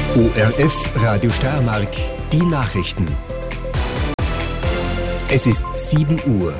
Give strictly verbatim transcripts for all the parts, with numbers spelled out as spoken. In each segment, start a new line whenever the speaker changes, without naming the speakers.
O R F Radio Steiermark, die Nachrichten. Es ist sieben Uhr.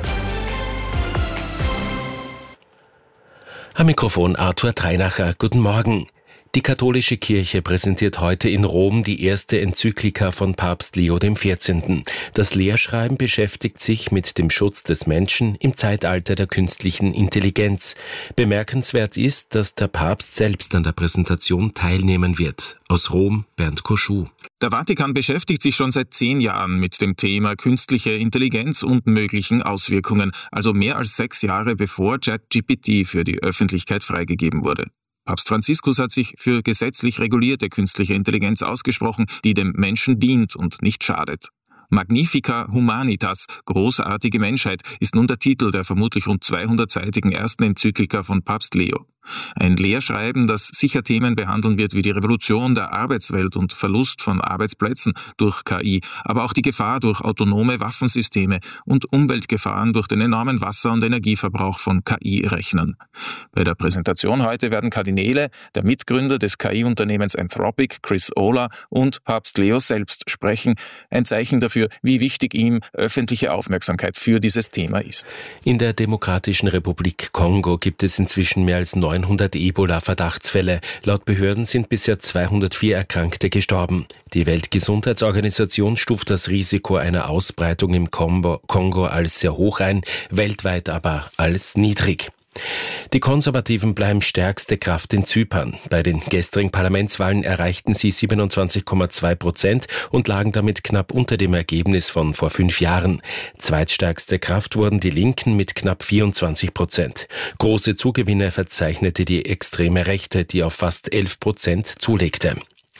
Am Mikrofon Arthur Treinacher. Guten Morgen. Die katholische Kirche präsentiert heute in Rom die erste Enzyklika von Papst Leo der vierzehnte. Das Lehrschreiben beschäftigt sich mit dem Schutz des Menschen im Zeitalter der künstlichen Intelligenz. Bemerkenswert ist, dass der Papst selbst an der Präsentation teilnehmen wird. Aus Rom, Bernd Koschuh.
Der Vatikan beschäftigt sich schon seit zehn Jahren mit dem Thema künstliche Intelligenz und möglichen Auswirkungen, also mehr als sechs Jahre bevor ChatGPT für die Öffentlichkeit freigegeben wurde. Papst Franziskus hat sich für gesetzlich regulierte künstliche Intelligenz ausgesprochen, die dem Menschen dient und nicht schadet. Magnifica Humanitas, großartige Menschheit, ist nun der Titel der vermutlich rund zweihundertseitigen ersten Enzyklika von Papst Leo. Ein Lehrschreiben, das sicher Themen behandeln wird wie die Revolution der Arbeitswelt und Verlust von Arbeitsplätzen durch K I, aber auch die Gefahr durch autonome Waffensysteme und Umweltgefahren durch den enormen Wasser- und Energieverbrauch von K I-Rechnern. Bei der Präsentation heute werden Kardinäle, der Mitgründer des K I-Unternehmens Anthropic, Chris Olah, und Papst Leo selbst sprechen, ein Zeichen dafür, wie wichtig ihm öffentliche Aufmerksamkeit für dieses Thema ist.
In der Demokratischen Republik Kongo gibt es inzwischen mehr als neunhundert Ebola-Verdachtsfälle. Laut Behörden sind bisher zweihundertvier Erkrankte gestorben. Die Weltgesundheitsorganisation stuft das Risiko einer Ausbreitung im Kongo als sehr hoch ein, weltweit aber als niedrig. Die Konservativen bleiben stärkste Kraft in Zypern. Bei den gestrigen Parlamentswahlen erreichten sie siebenundzwanzig Komma zwei Prozent und lagen damit knapp unter dem Ergebnis von vor fünf Jahren. Zweitstärkste Kraft wurden die Linken mit knapp vierundzwanzig Prozent. Große Zugewinne verzeichnete die extreme Rechte, die auf fast elf Prozent zulegte.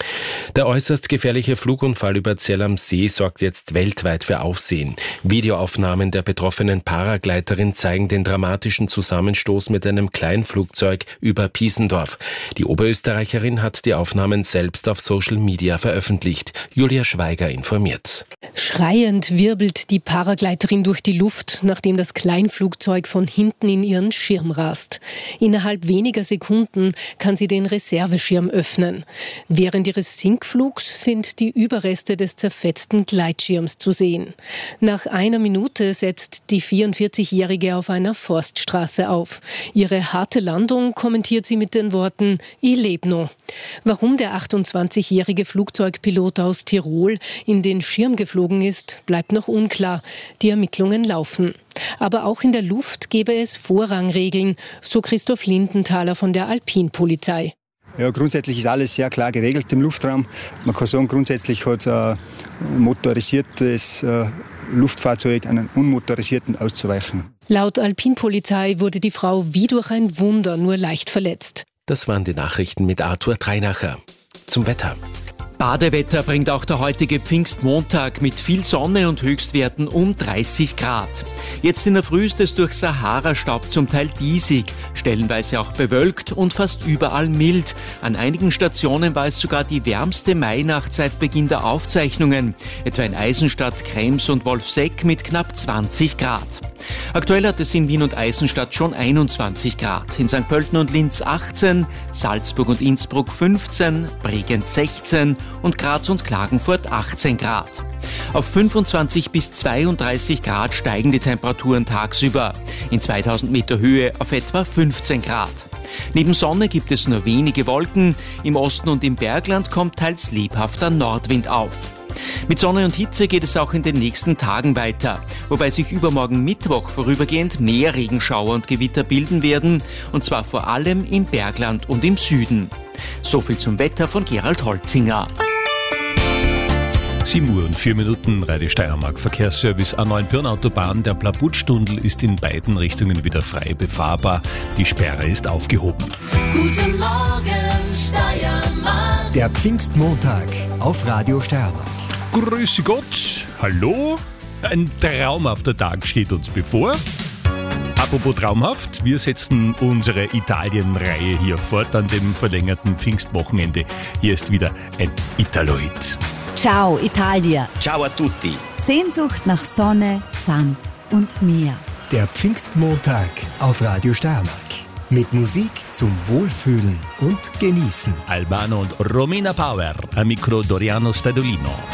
Der äußerst gefährliche Flugunfall über Zell am See sorgt jetzt weltweit für Aufsehen. Videoaufnahmen der betroffenen Paragleiterin zeigen den dramatischen Zusammenstoß mit einem Kleinflugzeug über Piesendorf. Die Oberösterreicherin hat die Aufnahmen selbst auf Social Media veröffentlicht. Julia Schweiger informiert.
Schreiend wirbelt die Paragleiterin durch die Luft, nachdem das Kleinflugzeug von hinten in ihren Schirm rast. Innerhalb weniger Sekunden kann sie den Reserveschirm öffnen. Während ihres Sinkflugs sind die Überreste des zerfetzten Gleitschirms zu sehen. Nach einer Minute setzt die vierundvierzigjährige auf einer Forststraße auf. Ihre harte Landung kommentiert sie mit den Worten "I leb no". Warum der achtundzwanzigjährige Flugzeugpilot aus Tirol in den Schirm geflogen ist, bleibt noch unklar. Die Ermittlungen laufen. Aber auch in der Luft gäbe es Vorrangregeln, so Christoph Lindenthaler von der Alpinpolizei.
Ja, grundsätzlich ist alles sehr klar geregelt im Luftraum. Man kann sagen, grundsätzlich hat ein motorisiertes äh, Luftfahrzeug einen unmotorisierten auszuweichen.
Laut Alpinpolizei wurde die Frau wie durch ein Wunder nur leicht verletzt.
Das waren die Nachrichten mit Arthur Treinacher. Zum Wetter.
Badewetter bringt auch der heutige Pfingstmontag mit viel Sonne und Höchstwerten um dreißig Grad. Jetzt in der Früh ist es durch Sahara-Staub zum Teil diesig, stellenweise auch bewölkt und fast überall mild. An einigen Stationen war es sogar die wärmste Mainacht seit Beginn der Aufzeichnungen, etwa in Eisenstadt, Krems und Wolfsegg mit knapp zwanzig Grad. Aktuell hat es in Wien und Eisenstadt schon einundzwanzig Grad, in Sankt Pölten und Linz achtzehn, Salzburg und Innsbruck fünfzehn, Bregenz sechzehn und Graz und Klagenfurt achtzehn Grad. Auf fünfundzwanzig bis zweiunddreißig Grad steigen die Temperaturen tagsüber, in zweitausend Meter Höhe auf etwa fünfzehn Grad. Neben Sonne gibt es nur wenige Wolken, im Osten und im Bergland kommt teils lebhafter Nordwind auf. Mit Sonne und Hitze geht es auch in den nächsten Tagen weiter, wobei sich übermorgen Mittwoch vorübergehend mehr Regenschauer und Gewitter bilden werden, und zwar vor allem im Bergland und im Süden. So viel zum Wetter von Gerald Holzinger.
sieben Uhr und vier Minuten, Radio Steiermark Verkehrsservice. A neun Pirnautobahn, der Plabutstundel ist in beiden Richtungen wieder frei befahrbar. Die Sperre ist aufgehoben.
Guten Morgen, Steiermark. Der Pfingstmontag auf Radio Steiermark.
Grüß Gott, hallo. Ein traumhafter Tag steht uns bevor. Apropos traumhaft, wir setzen unsere Italien-Reihe hier fort an dem verlängerten Pfingstwochenende. Hier ist wieder ein Italoid.
Ciao Italia.
Ciao a tutti.
Sehnsucht nach Sonne, Sand und Meer.
Der Pfingstmontag auf Radio Steiermark. Mit Musik zum Wohlfühlen und Genießen.
Albano und Romina Power, am Mikro Doriano Stadolino.